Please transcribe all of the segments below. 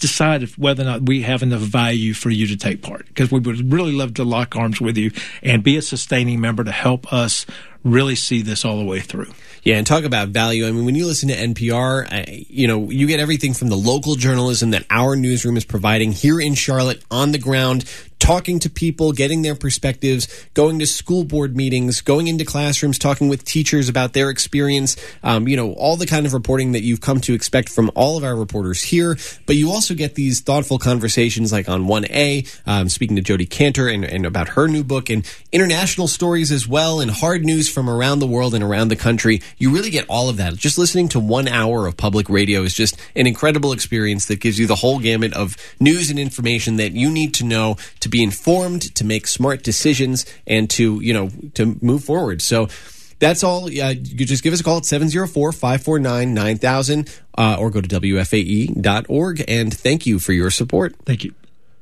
decide whether or not we have enough value for you to take part, because we would really love to lock arms with you and be a sustaining member to help us really see this all the way through. Yeah, and talk about value. I mean, when you listen to NPR, you get everything from the local journalism that our newsroom is providing here in Charlotte, on the ground, talking to people, getting their perspectives, going to school board meetings, going into classrooms, talking with teachers about their experience, all the kind of reporting that you've come to expect from all of our reporters here. But you also get these thoughtful conversations like on 1A, speaking to Jodi Kantor and about her new book, and international stories as well, and hard news from around the world and around the country. You really get all of that. Just listening to 1 hour of public radio is just an incredible experience that gives you the whole gamut of news and information that you need to know to be informed, to make smart decisions, and to move forward. So that's all. You just give us a call at 704-549-9000 or go to WFAE.org. And thank you for your support. Thank you.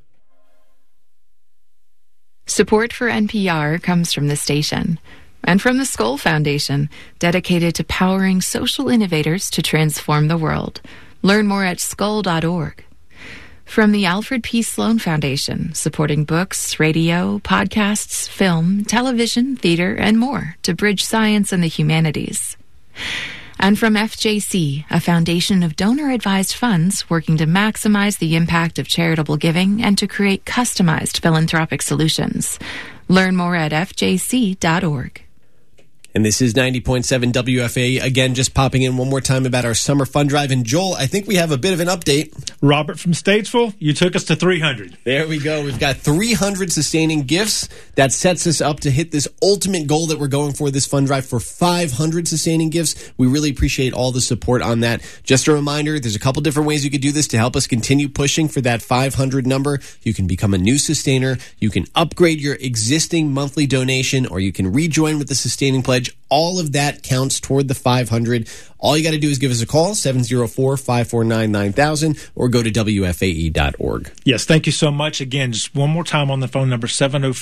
Support for NPR comes from the station and from the Skoll Foundation, dedicated to powering social innovators to transform the world. Learn more at skoll.org. From the Alfred P. Sloan Foundation, supporting books, radio, podcasts, film, television, theater, and more to bridge science and the humanities. And from FJC, a foundation of donor-advised funds working to maximize the impact of charitable giving and to create customized philanthropic solutions. Learn more at fjc.org. And this is 90.7 WFA. Again, just popping in one more time about our summer fund drive. And Joel, I think we have a bit of an update. Robert from Statesville, you took us to 300. There we go. We've got 300 sustaining gifts. That sets us up to hit this ultimate goal that we're going for, this fund drive, for 500 sustaining gifts. We really appreciate all the support on that. Just a reminder, there's a couple different ways you could do this to help us continue pushing for that 500 number. You can become a new sustainer. You can upgrade your existing monthly donation, or you can rejoin with the sustaining pledge. All of that counts toward the 500. All you got to do is give us a call, 704-549-9000, or go to WFAE.org. Yes, thank you so much. Again, just one more time on the phone number,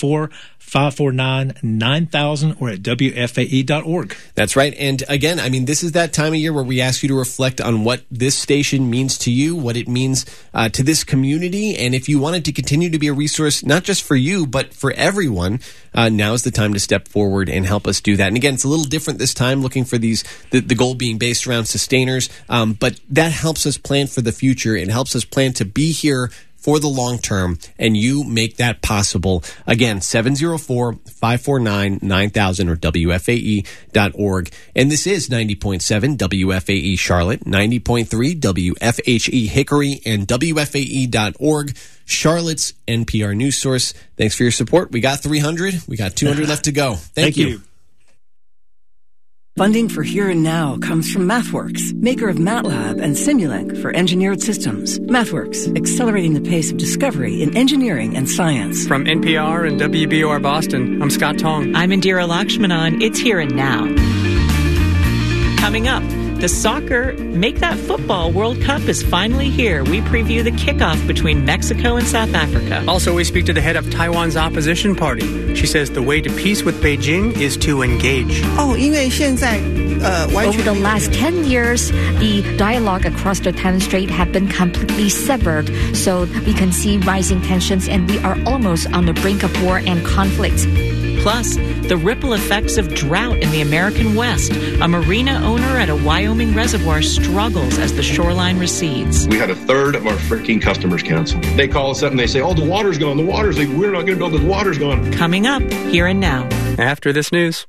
704-549-9000, or at WFAE.org. That's right. And again, I mean, this is that time of year where we ask you to reflect on what this station means to you, what it means to this community. And if you want it to continue to be a resource, not just for you, but for everyone, now is the time to step forward and help us do that. And again, it's a little different this time, looking for the goal being based around sustainers, but that helps us plan for the future. It helps us plan to be here for the long term, and you make that possible. Again, 704-549-9000 or WFAE.org. And this is 90.7 WFAE Charlotte, 90.3 WFHE Hickory, and WFAE.org, Charlotte's NPR news source. Thanks for your support. We got 300. We got 200 left to go. Thank you. Funding for Here and Now comes from MathWorks, maker of MATLAB and Simulink for engineered systems. MathWorks, accelerating the pace of discovery in engineering and science. From NPR and WBOR Boston, I'm Scott Tong. I'm Indira Lakshmanan. It's Here and Now. Coming up, the soccer Make That Football World Cup is finally here. We preview the kickoff between Mexico and South Africa. Also, we speak to the head of Taiwan's opposition party. She says the way to peace with Beijing is to engage. Over the last 10 years, the dialogue across the Taiwan Strait have been completely severed. So we can see rising tensions, and we are almost on the brink of war and conflict. Plus, the ripple effects of drought in the American West. A marina owner at a Wyoming reservoir struggles as the shoreline recedes. We had a third of our freaking customers cancel. They call us up and they say, oh, the water's gone. The water's like, we're not going to build it. The water's gone. Coming up, Here and Now. After this news.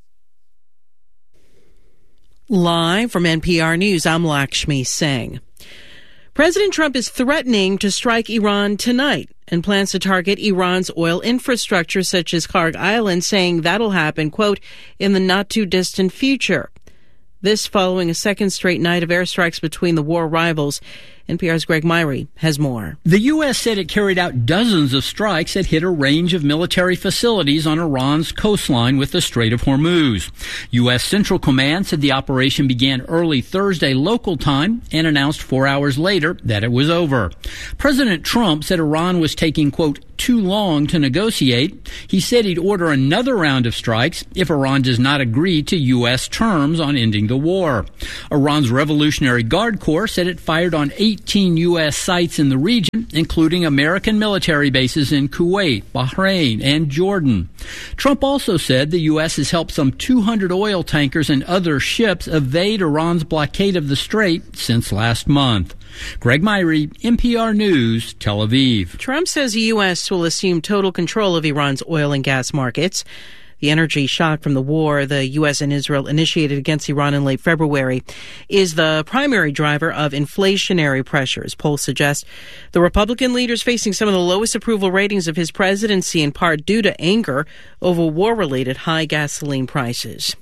Live from NPR News, I'm Lakshmi Singh. President Trump is threatening to strike Iran tonight and plans to target Iran's oil infrastructure, such as Karg Island, saying that'll happen, quote, in the not-too-distant future. This following a second straight night of airstrikes between the war rivals. NPR's Greg Myrie has more. The U.S. said it carried out dozens of strikes that hit a range of military facilities on Iran's coastline with the Strait of Hormuz. U.S. Central Command said the operation began early Thursday local time and announced 4 hours later that it was over. President Trump said Iran was taking, quote, too long to negotiate. He said he'd order another round of strikes if Iran does not agree to U.S. terms on ending the war. Iran's Revolutionary Guard Corps said it fired on 18 U.S. sites in the region, including American military bases in Kuwait, Bahrain, and Jordan. Trump also said the U.S. has helped some 200 oil tankers and other ships evade Iran's blockade of the strait since last month. Greg Myrie, NPR News, Tel Aviv. Trump says the U.S. will assume total control of Iran's oil and gas markets. The energy shock from the war the U.S. and Israel initiated against Iran in late February is the primary driver of inflationary pressures. Polls suggest the Republican leader is facing some of the lowest approval ratings of his presidency, in part due to anger over war-related high gasoline prices.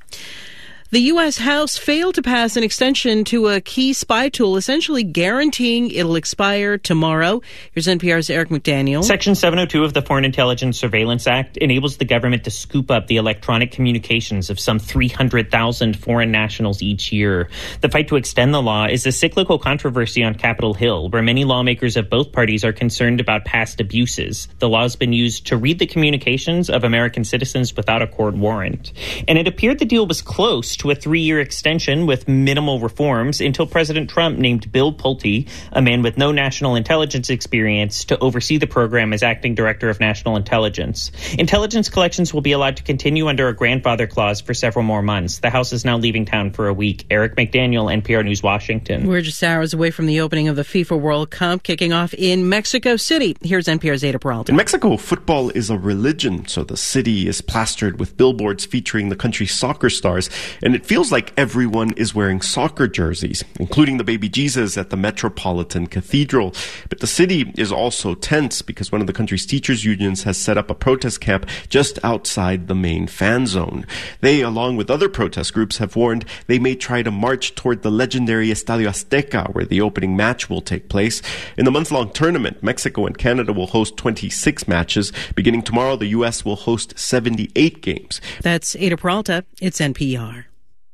The U.S. House failed to pass an extension to a key spy tool, essentially guaranteeing it'll expire tomorrow. Here's NPR's Eric McDaniel. Section 702 of the Foreign Intelligence Surveillance Act enables the government to scoop up the electronic communications of some 300,000 foreign nationals each year. The fight to extend the law is a cyclical controversy on Capitol Hill, where many lawmakers of both parties are concerned about past abuses. The law has been used to read the communications of American citizens without a court warrant. And it appeared the deal was close to a 3-year extension with minimal reforms until President Trump named Bill Pulte, a man with no national intelligence experience, to oversee the program as acting director of national intelligence. Intelligence collections will be allowed to continue under a grandfather clause for several more months. The House is now leaving town for a week. Eric McDaniel, NPR News, Washington. We're just hours away from the opening of the FIFA World Cup, kicking off in Mexico City. Here's NPR's Ada Peralta. In Mexico, football is a religion, so the city is plastered with billboards featuring the country's soccer stars, and it feels like everyone is wearing soccer jerseys, including the baby Jesus at the Metropolitan Cathedral. But the city is also tense because one of the country's teachers' unions has set up a protest camp just outside the main fan zone. They, along with other protest groups, have warned they may try to march toward the legendary Estadio Azteca, where the opening match will take place. In the month-long tournament, Mexico and Canada will host 26 matches. Beginning tomorrow, the U.S. will host 78 games. That's Ada Peralta. It's NPR.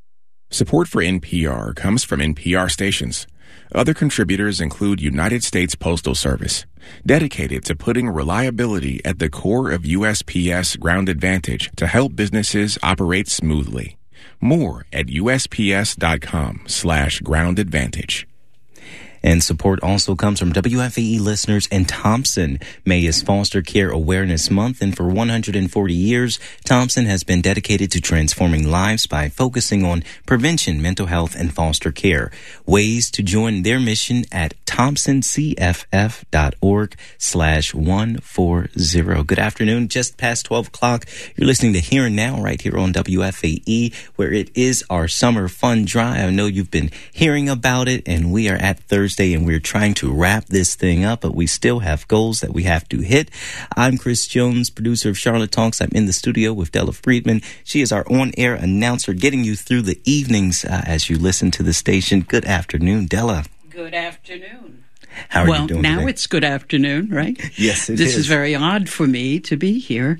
Support for NPR comes from NPR stations. Other contributors include United States Postal Service, dedicated to putting reliability at the core of USPS Ground Advantage to help businesses operate smoothly. More at USPS.com/Ground Advantage. And support also comes from WFAE listeners in Thompson. May is Foster Care Awareness Month, and for 140 years, Thompson has been dedicated to transforming lives by focusing on prevention, mental health, and foster care. Ways to join their mission at thompsoncff.org/140. Good afternoon, just past 12 o'clock. You're listening to Here and Now right here on WFAE, where it is our summer fun drive. I know you've been hearing about it, and we are at Thursday, and we're trying to wrap this thing up, but we still have goals that we have to hit. I'm Chris Jones, producer of Charlotte Talks. I'm in the studio with Della Friedman. She is our on-air announcer, getting you through the evenings as you listen to the station. Good afternoon, Della. Good afternoon. How are you doing now today? It's good afternoon, right? Yes, This is very odd for me to be here.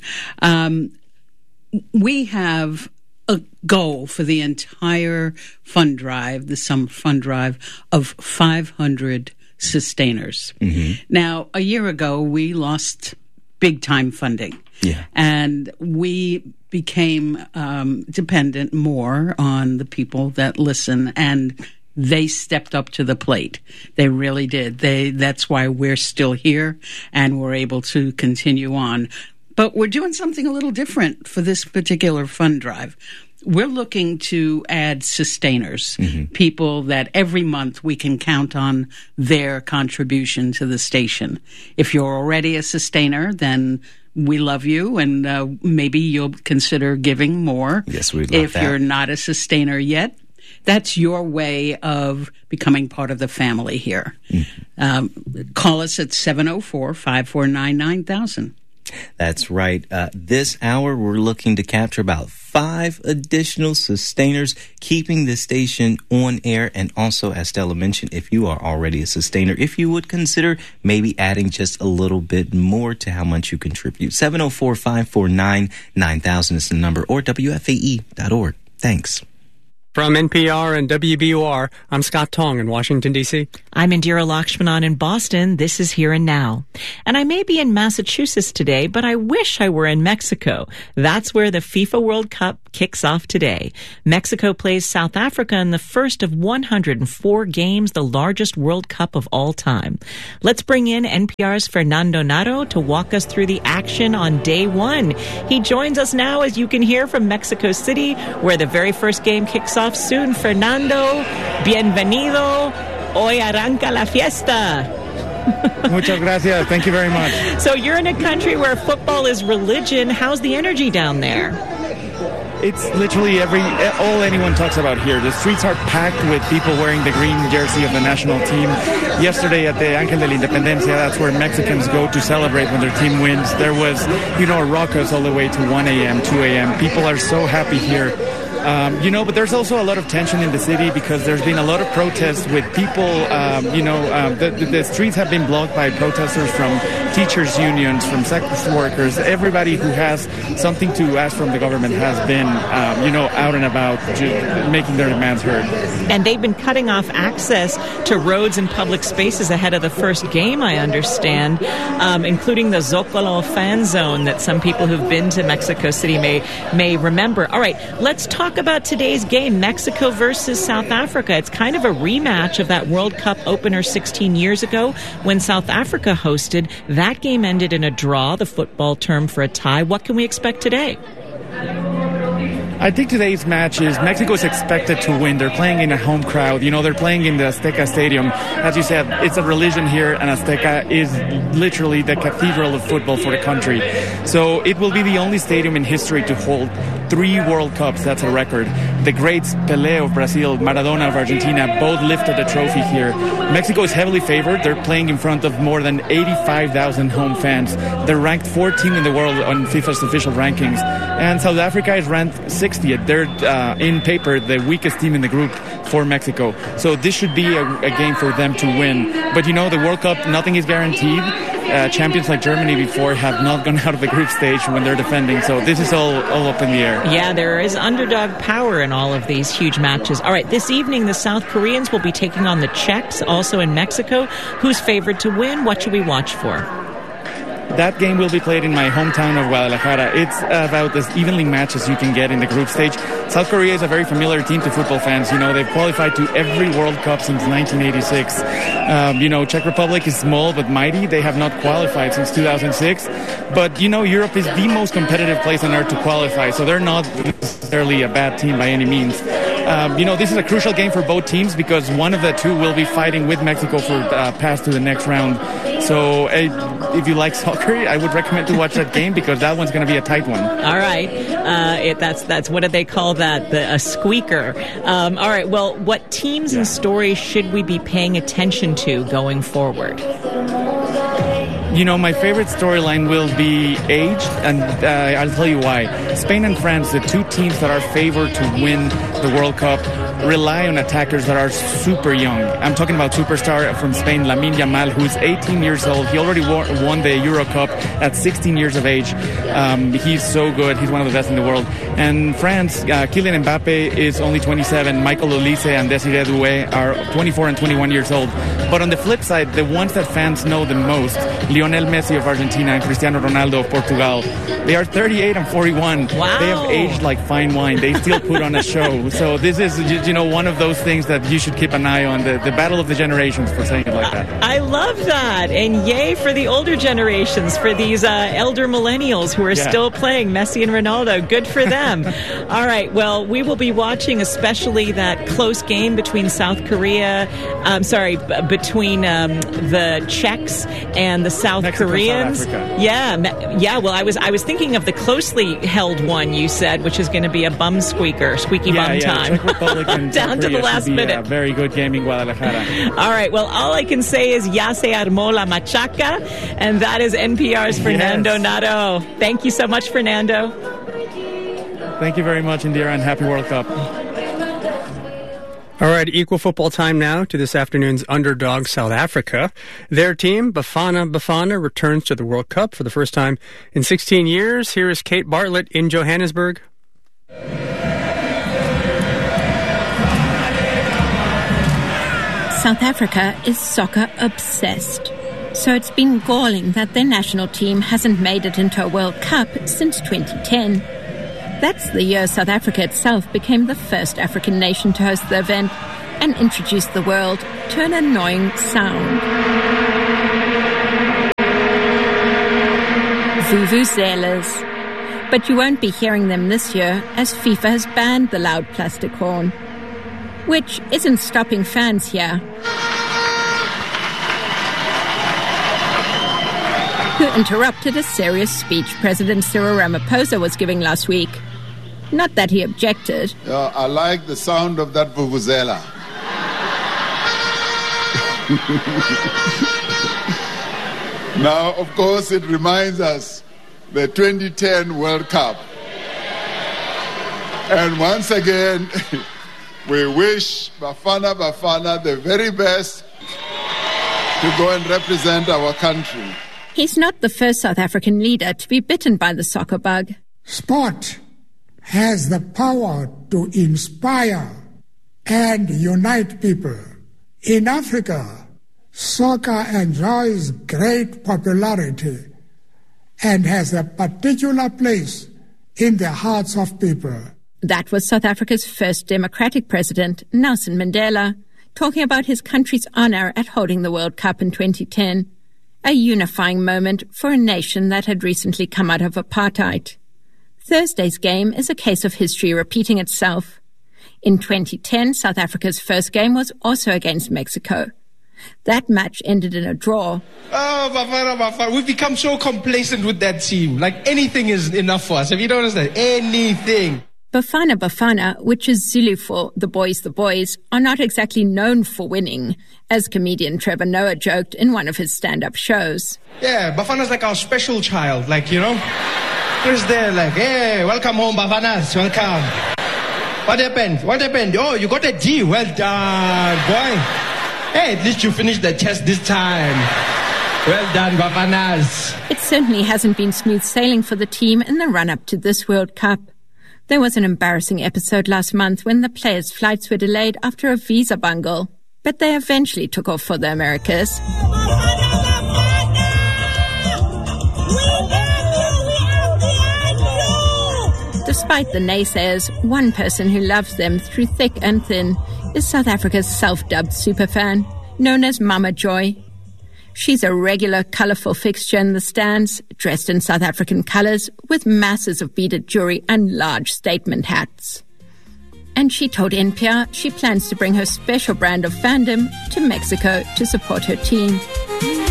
We have a goal for the entire fund drive, the summer fund drive, of 500 sustainers. Mm-hmm. Now, a year ago, we lost big-time funding. Yeah. And we became dependent more on the people that listen, and they stepped up to the plate. They really did. That's why we're still here, and we're able to continue on. But we're doing something a little different for this particular fund drive. We're looking to add sustainers, people that every month we can count on their contribution to the station. If you're already a sustainer, then we love you, and maybe you'll consider giving more. Yes, we'd love that. If you're not a sustainer yet, that's your way of becoming part of the family here. Call us at 704-549-9000. That's right. This hour, we're looking to capture about 5 additional sustainers, keeping the station on air. And also, as Stella mentioned, if you are already a sustainer, if you would consider maybe adding just a little bit more to how much you contribute. 704-549-9000 is the number, or WFAE.org. Thanks. From NPR and WBUR, I'm Scott Tong in Washington, D.C. I'm Indira Lakshmanan in Boston. This is Here and Now. And I may be in Massachusetts today, but I wish I were in Mexico. That's where the FIFA World Cup kicks off today. Mexico plays South Africa in the first of 104 games, the largest World Cup of all time. Let's bring in NPR's Fernando Nato to walk us through the action on day one. He joins us now, as you can hear, from Mexico City, where the very first game kicks off soon. Fernando, bienvenido. Hoy arranca la fiesta. Muchas gracias. Thank you very much. So you're in a country where football is religion. How's the energy down there? It's literally all anyone talks about here. The streets are packed with people wearing the green jersey of the national team. Yesterday at the Ángel de la Independencia, that's where Mexicans go to celebrate when their team wins. There was, raucous all the way to 1 a.m., 2 a.m. People are so happy here. But there's also a lot of tension in the city because there's been a lot of protests with people, the streets have been blocked by protesters from teachers' unions, from sex workers. Everybody who has something to ask from the government has been, out and about making their demands heard. And they've been cutting off access to roads and public spaces ahead of the first game, I understand, including the Zócalo fan zone that some people who've been to Mexico City may remember. All right, let's talk about today's game, Mexico versus South Africa. It's kind of a rematch of that World Cup opener 16 years ago when South Africa hosted. That game ended in a draw, the football term for a tie. What can we expect today? I think today's match is Mexico is expected to win. They're playing in a home crowd. They're playing in the Azteca Stadium. As you said, it's a religion here, and Azteca is literally the cathedral of football for the country. So it will be the only stadium in history to hold 3 World Cups. That's a record. The greats Pelé of Brazil, Maradona of Argentina, both lifted the trophy here. Mexico is heavily favored. They're playing in front of more than 85,000 home fans. They're ranked 14th in the world on FIFA's official rankings. And South Africa is ranked 60th. They're, in paper, the weakest team in the group for Mexico. So this should be a game for them to win. But the World Cup, nothing is guaranteed. Champions like Germany before have not gone out of the group stage when they're defending. So this is all up in the air. Yeah, there is underdog power in all of these huge matches. All right, this evening the South Koreans will be taking on the Czechs, also in Mexico. Who's favored to win? What should we watch for? That game will be played in my hometown of Guadalajara. It's about as evenly matched as you can get in the group stage. South Korea is a very familiar team to football fans. They've qualified to every World Cup since 1986. Czech Republic is small but mighty. They have not qualified since 2006. But, Europe is the most competitive place on earth to qualify, so they're not necessarily a bad team by any means. This is a crucial game for both teams because one of the two will be fighting with Mexico for pass to the next round. So if you like soccer, I would recommend to watch that game because that one's going to be a tight one. All right. That's what do they call that? A squeaker. All right. Well, what teams and stories should we be paying attention to going forward? My favorite storyline will be age, and I'll tell you why. Spain and France, the two teams that are favored to win the World Cup, rely on attackers that are super young. I'm talking about superstar from Spain, Lamine Yamal, who's 18 years old. He already won the Euro Cup at 16 years of age. He's so good. He's one of the best in the world. And France, Kylian Mbappe is only 27. Michael Olise and Desiree Doué are 24 and 21 years old. But on the flip side, the ones that fans know the most, Lionel Messi of Argentina and Cristiano Ronaldo of Portugal, they are 38 and 41. Wow. They have aged like fine wine. They still put on a show. So this is, one of those things that you should keep an eye on, the battle of the generations, for saying it like that. I love that. And yay for the older generations, for these elder millennials who are still playing Messi and Ronaldo. Good for them. All right. Well, we will be watching especially that close game between between the Czechs and the South Koreans. Yeah. Well, I was thinking of the closely held one you said, which is going to be a bum squeaky bum time. Czech Republic and down to the last minute. A very good game in Guadalajara. All right. Well, all I can say is ya se armó la machaca, and that is NPR's Fernando Nato. Thank you so much, Fernando. Thank you very much, Indira, and happy World Cup. All right, equal football time now to this afternoon's underdog, South Africa. Their team, Bafana, returns to the World Cup for the first time in 16 years. Here is Kate Bartlett in Johannesburg. South Africa is soccer obsessed. So it's been galling that their national team hasn't made it into a World Cup since 2010. That's the year South Africa itself became the first African nation to host the event and introduced the world to an annoying sound. Vuvuzelas. But you won't be hearing them this year as FIFA has banned the loud plastic horn, which isn't stopping fans here, who interrupted a serious speech President Cyril Ramaphosa was giving last week. Not that he objected. I like the sound of that vuvuzela. Now, of course, it reminds us the 2010 World Cup. And once again, we wish Bafana Bafana the very best to go and represent our country. He's not the first South African leader to be bitten by the soccer bug. Sport has the power to inspire and unite people. In Africa, soccer enjoys great popularity and has a particular place in the hearts of people. That was South Africa's first democratic president, Nelson Mandela, talking about his country's honor at holding the World Cup in 2010. A unifying moment for a nation that had recently come out of apartheid. Thursday's game is a case of history repeating itself. In 2010, South Africa's first game was also against Mexico. That match ended in a draw. Oh, Bafana. We've become so complacent with that team. Like anything is enough for us. If you don't understand, anything. Bafana, which is Zulu for the boys, are not exactly known for winning, as comedian Trevor Noah joked in one of his stand-up shows. Yeah, Bafana's like our special child, like, you know? He's there like, hey, welcome home, Bafanas, welcome. What happened? Oh, you got a D, well done, boy. Hey, at least you finished the test this time. Well done, Bafanas. It certainly hasn't been smooth sailing for the team in the run-up to this World Cup. There was an embarrassing episode last month when the players' flights were delayed after a visa bungle, but they eventually took off for the Americas. Despite the naysayers, one person who loves them through thick and thin is South Africa's self-dubbed superfan, known as Mama Joy. She's a regular, colourful fixture in the stands, dressed in South African colours, with masses of beaded jewellery and large statement hats. And she told NPR she plans to bring her special brand of fandom to Mexico to support her team.